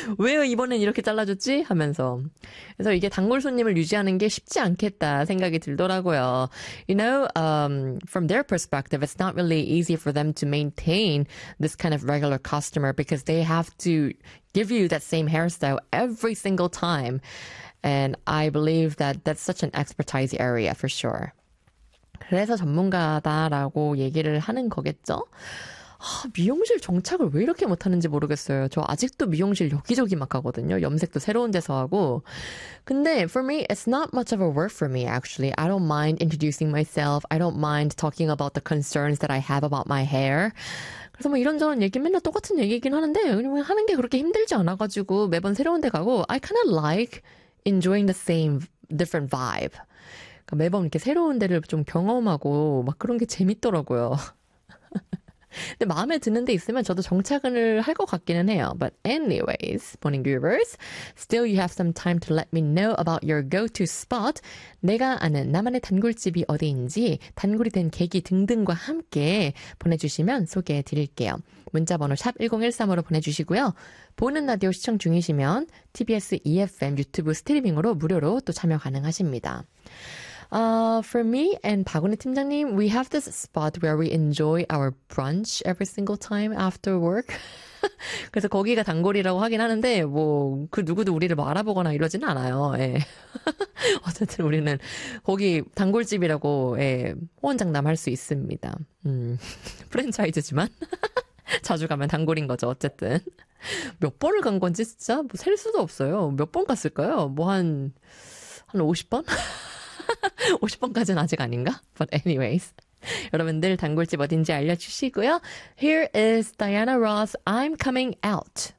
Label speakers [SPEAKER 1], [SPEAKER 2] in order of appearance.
[SPEAKER 1] 왜요 이번엔 이렇게 잘라줬지? 하면서. 그래서 이게 단골 손님을 유지하는 게 쉽지 않겠다 생각이 들더라고요. You know, from their perspective, it's not really easy for them to maintain this kind of regular customer because they have to give you that same hairstyle every single time. And I believe that that's such an expertise area for sure. 그래서 전문가다라고 얘기를 하는 거겠죠? 미용실 정착을 왜 이렇게 못하는지 모르겠어요. 저 아직도 미용실 여기저기 막 가거든요. 염색도 새로운 데서 하고. 근데 for me, it's not much of a work for me actually. I don't mind introducing myself. I don't mind talking about the concerns that I have about my hair. 그래서 뭐 이런저런 얘기 맨날 똑같은 얘기긴 하는데 그냥 하는 게 그렇게 힘들지 않아가지고 매번 새로운 데 가고 I kind of like enjoying the same different vibe. 그러니까 매번 이렇게 새로운 데를 좀 경험하고 막 그런 게 재밌더라고요. 근데 마음에 드는 데 있으면 저도 정착을 할 것 같기는 해요. But anyways, morning viewers, still you have some time to let me know about your go-to spot. 내가 아는 나만의 단골집이 어디인지 단골이 된 계기 등등과 함께 보내주시면 소개해 드릴게요. 문자번호 샵 1013으로 보내주시고요. 보는 라디오 시청 중이시면 TBS EFM 유튜브 스트리밍으로 무료로 또 참여 가능하십니다. For me and 박은혜 팀장님, we have this spot where we enjoy our brunch every single time after work. 그래서 거기가 단골이라고 하긴 하는데, 뭐, 그 누구도 우리를 뭐 알아보거나 이러지는 않아요. 예. 어쨌든 우리는 거기 단골집이라고, 예, 호언장담 할 수 있습니다. 프랜차이즈지만. 자주 가면 단골인 거죠, 어쨌든. 몇 번을 간 건지 진짜 뭐 셀 수도 없어요. 몇 번 갔을까요? 뭐 한 50번? 50번까지는 아직 아닌가? But anyways. 여러분들 단골집 어딘지 알려주시고요. Here is Diana Ross, I'm Coming Out.